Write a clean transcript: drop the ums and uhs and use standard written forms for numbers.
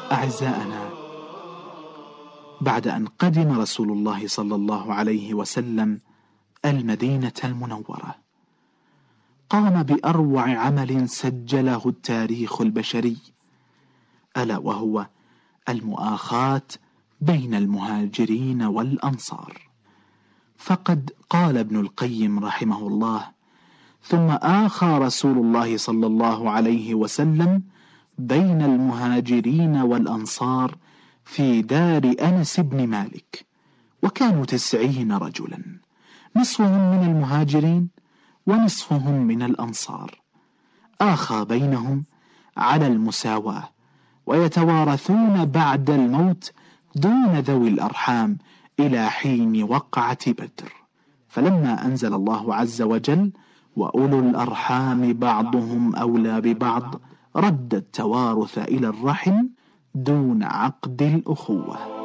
أعزائنا، بعد أن قدم رسول الله صلى الله عليه وسلم المدينة المنورة، قام بأروع عمل سجله التاريخ البشري، ألا وهو المؤاخاة بين المهاجرين والأنصار. فقد قال ابن القيم رحمه الله: ثم آخى رسول الله صلى الله عليه وسلم بين المهاجرين والأنصار في دار أنس بن مالك، وكانوا 90 رجلا، نصفهم من المهاجرين ونصفهم من الأنصار. آخى بينهم على المساواة، ويتوارثون بعد الموت دون ذوي الأرحام إلى حين وقعة بدر. فلما أنزل الله عز وجل: وأولو الأرحام بعضهم أولى ببعض، رد التوارث إلى الرحم دون عقد الأخوة.